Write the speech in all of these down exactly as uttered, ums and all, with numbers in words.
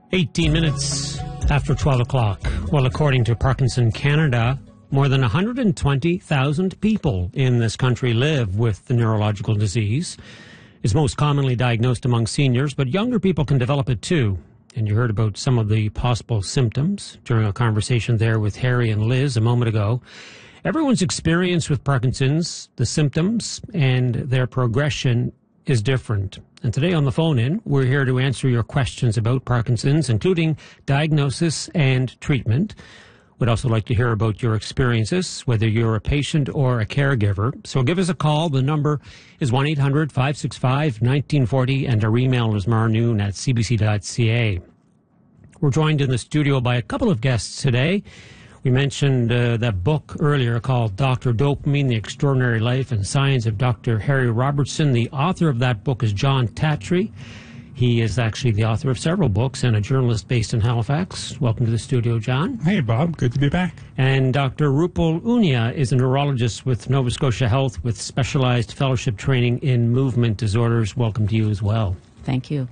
eighteen minutes after twelve o'clock. Well, according to Parkinson Canada, more than one hundred twenty thousand people in this country live with the neurological disease. It's most commonly diagnosed among seniors, but younger people can develop it too. And you heard about some of the possible symptoms during a conversation there with Harry and Liz a moment ago. Everyone's experience with Parkinson's, the symptoms, and their progression is different. And today on the phone-in, we're here to answer your questions about Parkinson's, including diagnosis and treatment. We'd also like to hear about your experiences, whether you're a patient or a caregiver. So give us a call. The number is one eight hundred five six five one nine four zero, and our email is marnoon at c b c dot c a. We're joined in the studio by a couple of guests today. We mentioned uh, that book earlier called Doctor Dopamine, The Extraordinary Life and Science of Doctor Harry Robertson. The author of that book is John Tatry. He is actually the author of several books and a journalist based in Halifax. Welcome to the studio, John. Hey, Bob. Good to be back. And Doctor Rupal Unia is a neurologist with Nova Scotia Health with specialized fellowship training in movement disorders. Welcome to you as well. Thank you.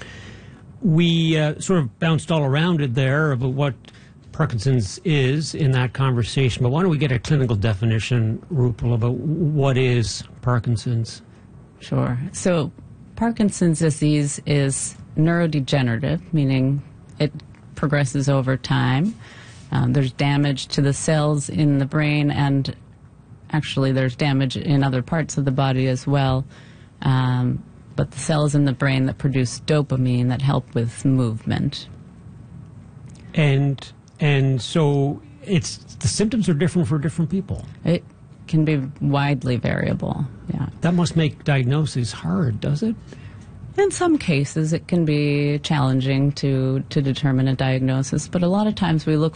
We uh, sort of bounced all around it there about what Parkinson's is in that conversation, but why don't we get a clinical definition, Rupal, about what is Parkinson's? Sure. So Parkinson's disease is neurodegenerative, meaning it progresses over time. Um, there's damage to the cells in the brain, and actually there's damage in other parts of the body as well. Um, but the cells in the brain that produce dopamine that help with movement. And and so it's the symptoms are different for different people. It can be widely variable, yeah. That must make diagnosis hard, does it? In some cases, it can be challenging to, to determine a diagnosis, but a lot of times we look